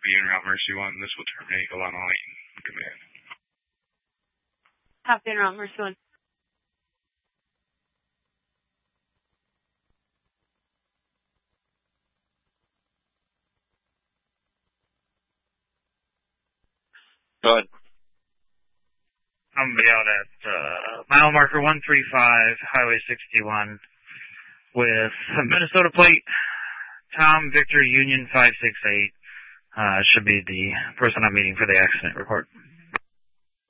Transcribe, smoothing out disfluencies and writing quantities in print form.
be en route Mercy 1. This will terminate along line command. Copy en route Mercy 1. Go ahead. I'm going to be out at mile marker 135, Highway 61, with Minnesota plate, Tom Victor Union 568. Should be the person I'm meeting for the accident report.